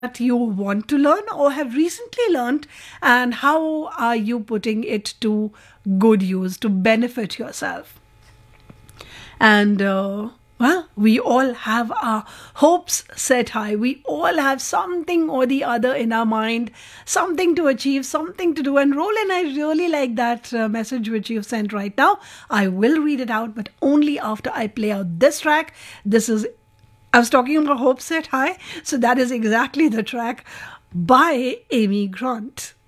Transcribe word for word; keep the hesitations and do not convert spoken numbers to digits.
that you want to learn or have recently learned, and how are you putting it to good use to benefit yourself? And uh, well, we all have our hopes set high. We all have something or the other in our mind, something to achieve, something to do. And Roland, I really like that uh, message which you've sent right now. I will read it out, but only after I play out this track. This is, I was talking about hopes set high, so that is exactly the track by Amy Grant.